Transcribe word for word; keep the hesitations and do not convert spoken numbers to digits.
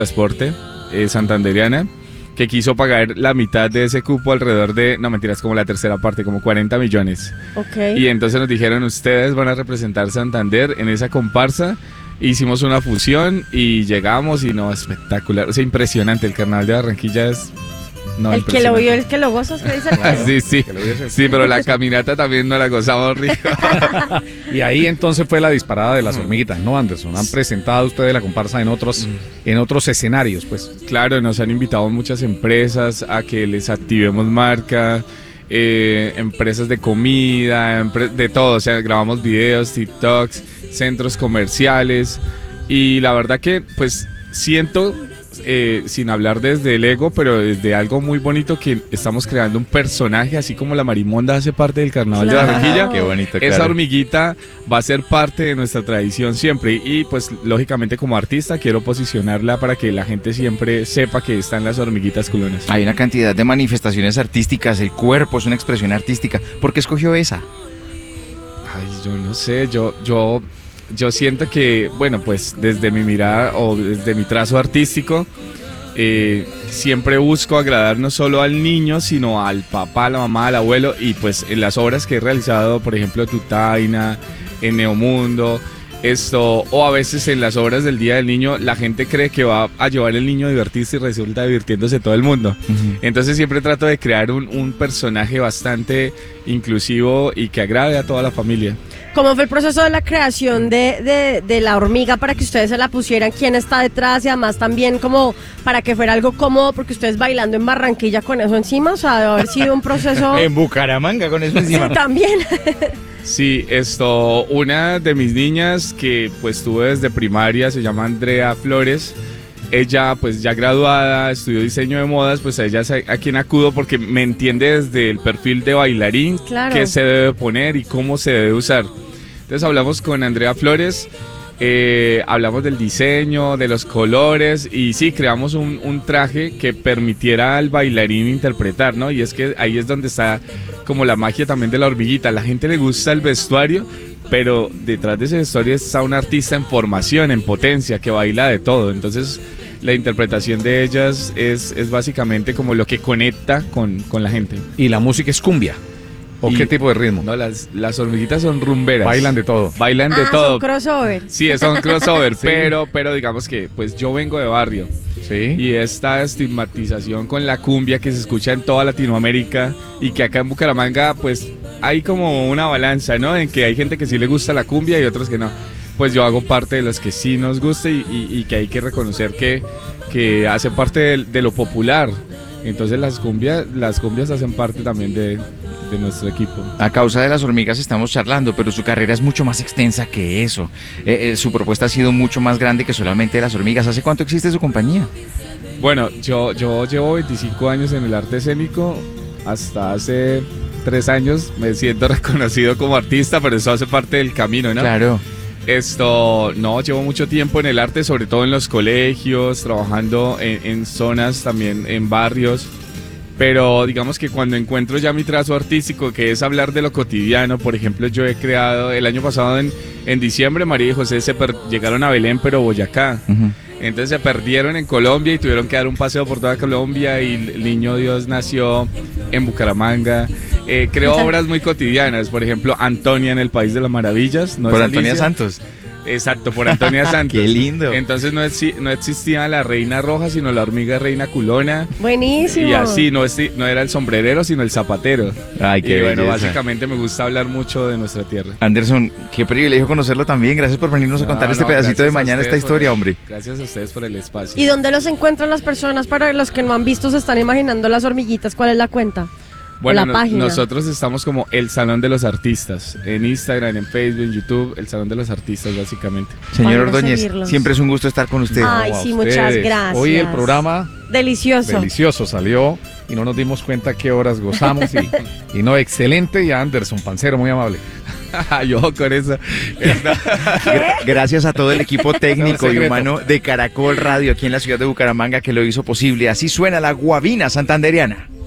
transporte eh, santanderiana, que quiso pagar la mitad de ese cupo, alrededor de, no mentiras, como la tercera parte, como cuarenta millones. Ok. Y entonces nos dijeron, ustedes van a representar Santander en esa comparsa. Hicimos una fusión y llegamos y no, espectacular, o sea, impresionante. El carnaval de Barranquilla es... No, el que lo vio, el que lo goza, ¿qué dice? Ah, sí, sí, sí, pero la caminata también no la gozamos rico. Y ahí entonces fue la disparada de las hormiguitas, ¿no, Anderson? Han presentado ustedes la comparsa en otros, en otros escenarios, pues. Claro, nos han invitado muchas empresas a que les activemos marca, eh, empresas de comida, empre- de todo, o sea, grabamos videos, TikToks, centros comerciales, y la verdad que, pues, siento... Eh, sin hablar desde el ego, pero desde algo muy bonito, que estamos creando un personaje, así como la marimonda hace parte del carnaval Claro. de Barranquilla. Qué bonito, Esa claro. hormiguita va a ser parte de nuestra tradición siempre, y, y pues lógicamente como artista quiero posicionarla para que la gente siempre sepa que están las hormiguitas culonas. Hay una cantidad de manifestaciones artísticas, el cuerpo es una expresión artística. ¿Por qué escogió esa? Ay, yo no sé, yo, yo, yo siento que, bueno, pues desde mi mirada o desde mi trazo artístico, eh, siempre busco agradar no solo al niño, sino al papá, a la mamá, al abuelo, y pues en las obras que he realizado, por ejemplo, Tutaina, en Neomundo, esto, o a veces en las obras del Día del Niño, la gente cree que va a llevar el niño a divertirse y resulta divirtiéndose todo el mundo. Uh-huh. Entonces siempre trato de crear un, un personaje bastante inclusivo y que agrade a toda la familia. ¿Cómo fue el proceso de la creación de, de, de la hormiga para que ustedes se la pusieran? ¿Quién está detrás? Y además también como para que fuera algo cómodo, porque ustedes bailando en Barranquilla con eso encima, o sea, debe haber sido un proceso... En Bucaramanga con eso encima. Sí, también. Sí, esto, una de mis niñas que pues tuve desde primaria, se llama Andrea Flores. Ella pues ya graduada, estudió diseño de modas, pues a ella es a, a quien acudo porque me entiende desde el perfil de bailarín, Claro. qué se debe poner y cómo se debe usar. Entonces hablamos con Andrea Flores, eh, hablamos del diseño, de los colores, y sí, creamos un, un traje que permitiera al bailarín interpretar, ¿no? Y es que ahí es donde está como la magia también de la hormiguita. A la gente le gusta el vestuario, pero detrás de ese vestuario está un artista en formación, en potencia, que baila de todo. Entonces la interpretación de ellas es, es básicamente como lo que conecta con, con la gente. Y la música es cumbia. ¿O Y- qué tipo de ritmo? No, las, las hormiguitas son rumberas. Bailan de todo. Bailan de Ah, todo. son crossover. Sí, son crossover, Sí. pero, pero digamos que pues yo vengo de barrio. Sí. Y esta estigmatización con la cumbia que se escucha en toda Latinoamérica y que acá en Bucaramanga pues hay como una balanza, ¿no? En que hay gente que sí le gusta la cumbia y otros que no. Pues yo hago parte de los que sí nos gusta y, y- y que hay que reconocer que, que hace parte de, de lo popular. Entonces las cumbias, las cumbias hacen parte también de, de nuestro equipo. A causa de las hormigas estamos charlando, pero su carrera es mucho más extensa que eso. Eh, eh, su propuesta ha sido mucho más grande que solamente las hormigas. ¿Hace cuánto existe su compañía? Bueno, yo, yo llevo veinticinco años en el arte escénico. Hasta hace tres años me siento reconocido como artista, pero eso hace parte del camino, ¿no? Claro. Esto, no, llevo mucho tiempo en el arte, sobre todo en los colegios, trabajando en, en zonas, también en barrios. Pero digamos que cuando encuentro ya mi trazo artístico, que es hablar de lo cotidiano, por ejemplo, yo he creado, el año pasado en, en diciembre, María y José se per- llegaron a Belén, pero Boyacá. Uh-huh. Entonces se perdieron en Colombia y tuvieron que dar un paseo por toda Colombia, y el niño Dios nació en Bucaramanga. Eh, creo obras muy cotidianas, por ejemplo, Antonia en el País de las Maravillas. ¿No Por es Antonia Alicia? Santos. Exacto, por Antonia Santos. Qué lindo. Entonces no, exi- no existía la reina roja, sino la hormiga reina culona. Buenísimo. Y así, no, esti- no era el sombrerero, sino el zapatero. Ay, qué Y bueno, belleza. básicamente me gusta hablar mucho de nuestra tierra. Anderson, qué privilegio conocerlo también. Gracias por venirnos a contar No, este no, pedacito de gracias a mañana, esta ustedes por- historia, hombre. Gracias a ustedes por el espacio. ¿Y dónde los encuentran las personas? Para los que no han visto, se están imaginando las hormiguitas. ¿Cuál es la cuenta? Bueno, la no- página. nosotros estamos como El Salón de los Artistas, en Instagram, en Facebook, en YouTube, El Salón de los Artistas básicamente. Señor Vayan a Ordóñez, seguirlos. siempre es un gusto estar con usted. Ay, a sí, muchas ustedes. gracias. Hoy el programa Delicioso. delicioso salió y no nos dimos cuenta qué horas gozamos. Y, y no, excelente. Y Anderson Pancero, muy amable. Yo con eso. Gra- Gracias a todo el equipo técnico y secreto. humano de Caracol Radio aquí en la ciudad de Bucaramanga que lo hizo posible. Así suena la guabina santanderiana.